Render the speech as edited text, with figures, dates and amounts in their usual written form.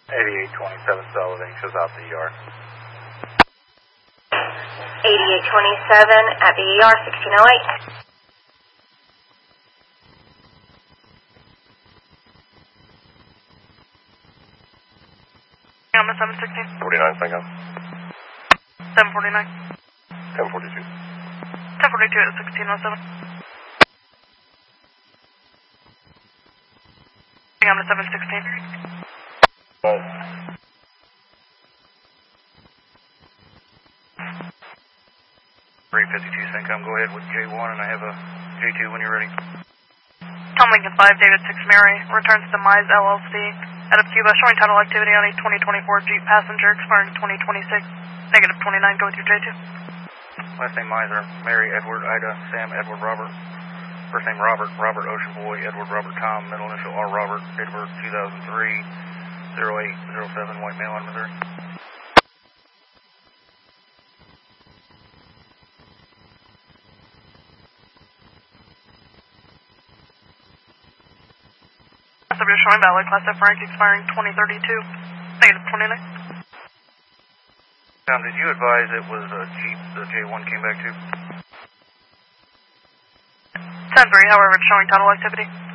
8827 Sullivan shows out the ER. 8827 at the ER, 1608. I'm at 716. 49, thank you. 749. 1042. 1042 at 1607. I'm at 716. 352 Syncom, go ahead with J1 and I have a J2 when you're ready. Tom Lincoln 5, David 6 Mary, returns to Mize LLC, out of Cuba, showing title activity on a 2024 Jeep Passenger expiring 2026. Negative 29, go with your J2. Last name Miser, Mary, Edward, Ida, Sam, Edward, Robert. First name Robert, Robert Ocean Boy, Edward, Robert Tom, middle initial R Robert, date of birth 2003, 0807, White Male on Missouri. Subject showing valid, Class F rank expiring 2032. Negative 29. Tom, did you advise it was a Jeep the J1 came back to? 10-3, however, it's showing title activity.